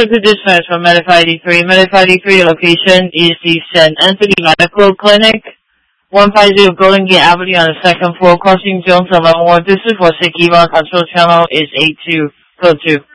spoke to dispatch from Medify 83. Medify 83 location is the St. Anthony Medical Clinic, 150 Golden Gate Avenue on the second floor, crossing Jones 11 Ward. This is for Sekiva. Control channel is 82. Code 2.